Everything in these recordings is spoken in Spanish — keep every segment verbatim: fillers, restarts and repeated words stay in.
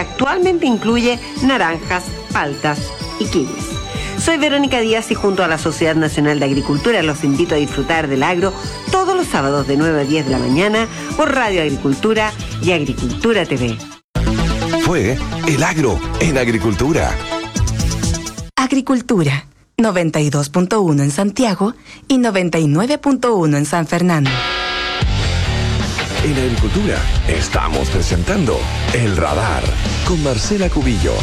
actualmente incluye naranjas, paltas y kiwis. Soy Verónica Díaz y junto a la Sociedad Nacional de Agricultura los invito a disfrutar del agro todos los sábados de nueve a diez de la mañana por Radio Agricultura y Agricultura T V. Fue El Agro en Agricultura. Agricultura, noventa y dos punto uno en Santiago y noventa y nueve punto uno en San Fernando. En Agricultura estamos presentando El Radar con Marcela Cubillos.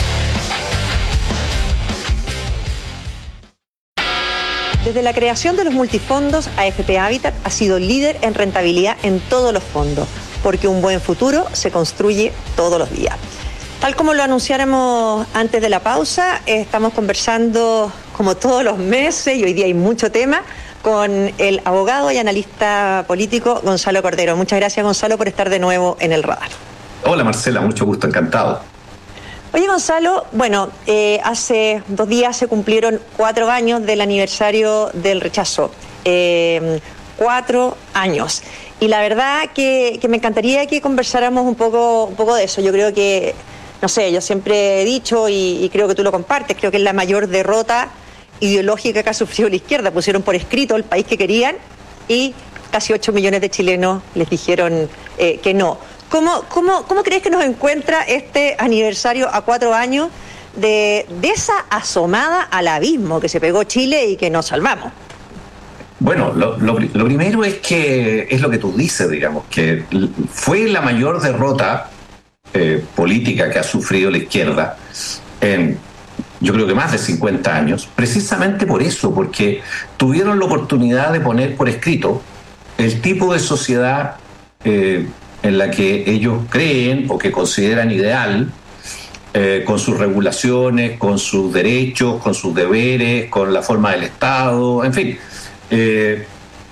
Desde la creación de los multifondos, A F P Habitat ha sido líder en rentabilidad en todos los fondos, porque un buen futuro se construye todos los días. Tal como lo anunciáramos antes de la pausa, estamos conversando como todos los meses, y hoy día hay mucho tema, con el abogado y analista político Gonzalo Cordero. Muchas gracias, Gonzalo, por estar de nuevo en el radar. Hola, Marcela, mucho gusto, encantado. Oye, Gonzalo, bueno, eh, hace dos días se cumplieron cuatro años del aniversario del rechazo. Eh, cuatro años. Y la verdad que, que me encantaría que conversáramos un poco, un poco de eso. Yo creo que, no sé, yo siempre he dicho y, y creo que tú lo compartes, creo que es la mayor derrota ideológica que ha sufrido la izquierda. Pusieron por escrito el país que querían y casi ocho millones de chilenos les dijeron eh, que no. ¿Cómo, cómo, ¿Cómo crees que nos encuentra este aniversario a cuatro años de, de esa asomada al abismo que se pegó Chile y que nos salvamos? Bueno, lo, lo, lo primero es que es lo que tú dices, digamos, que fue la mayor derrota eh, política que ha sufrido la izquierda en, yo creo que más de cincuenta años, precisamente por eso, porque tuvieron la oportunidad de poner por escrito el tipo de sociedad eh, en la que ellos creen o que consideran ideal, eh, con sus regulaciones, con sus derechos, con sus deberes, con la forma del Estado, en fin. Eh,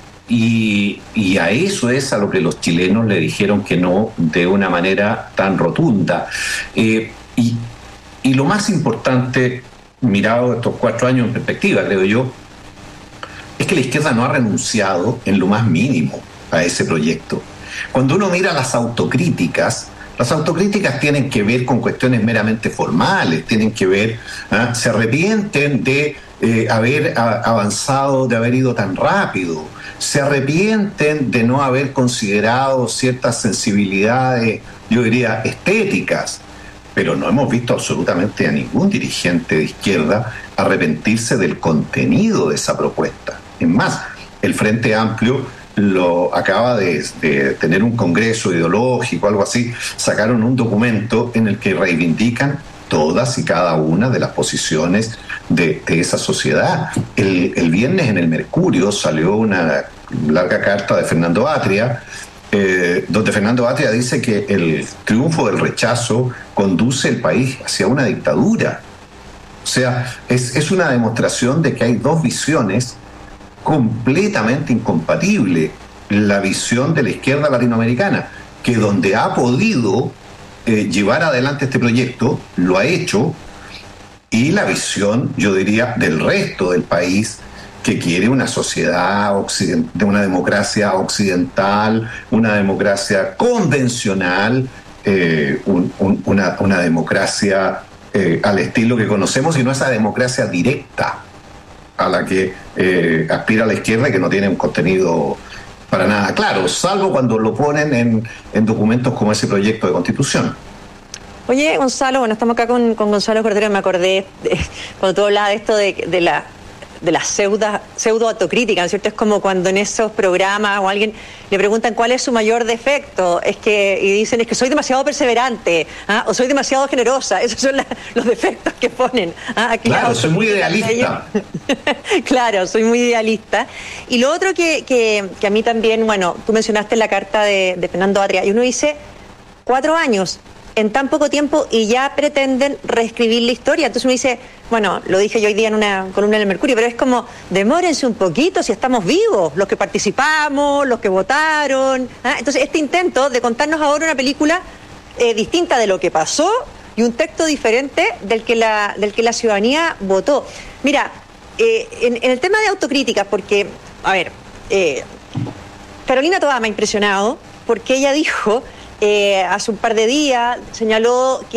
y, y a eso es a lo que los chilenos le dijeron que no de una manera tan rotunda. Eh, y, y lo más importante, mirado estos cuatro años en perspectiva, creo yo, es que la izquierda no ha renunciado en lo más mínimo a ese proyecto. Cuando uno mira las autocríticas, las autocríticas tienen que ver con cuestiones meramente formales, tienen que ver, ¿eh? se arrepienten de eh, haber a, avanzado, de haber ido tan rápido, se arrepienten de no haber considerado ciertas sensibilidades, yo diría, estéticas, pero no hemos visto absolutamente a ningún dirigente de izquierda arrepentirse del contenido de esa propuesta. Es más, el Frente Amplio lo acaba de, de tener un congreso ideológico, algo así, sacaron un documento en el que reivindican todas y cada una de las posiciones de, de esa sociedad. El, el viernes en el Mercurio salió una larga carta de Fernando Atria, eh, donde Fernando Atria dice que el triunfo del rechazo conduce el país hacia una dictadura. O sea, es, es una demostración de que hay dos visiones completamente incompatible. La visión de la izquierda latinoamericana, que donde ha podido eh, llevar adelante este proyecto, lo ha hecho, y la visión, yo diría, del resto del país, que quiere una sociedad occident- una democracia occidental, una democracia convencional, eh, un, un, una, una democracia eh, al estilo que conocemos, y no esa democracia directa a la que eh, aspira la izquierda y que no tiene un contenido para nada claro, salvo cuando lo ponen en, en documentos como ese proyecto de constitución. Oye, Gonzalo, bueno, estamos acá con, con Gonzalo Cordero, me acordé de, cuando tú hablabas de esto de, de la de la pseudo, pseudo autocrítica, ¿no es cierto? Es como cuando en esos programas o alguien le preguntan cuál es su mayor defecto, es que, y dicen es que soy demasiado perseverante, ¿ah? O soy demasiado generosa. Esos son la, los defectos que ponen. ¿Ah? Claro, soy muy idealista. Claro, soy muy idealista. Y lo otro que, que, que a mí también, bueno, tú mencionaste la carta de, de Fernando Atria, y uno dice, cuatro años, en tan poco tiempo, y ya pretenden reescribir la historia. Entonces uno dice, bueno, lo dije yo hoy día en una columna en el Mercurio, pero es como, demórense un poquito si estamos vivos, los que participamos, los que votaron. ¿Ah? Entonces este intento de contarnos ahora una película eh, distinta de lo que pasó y un texto diferente del que la, del que la ciudadanía votó. Mira, eh, en, en el tema de autocríticas, porque, a ver, eh, Carolina Toá me ha impresionado porque ella dijo, eh, hace un par de días, señaló que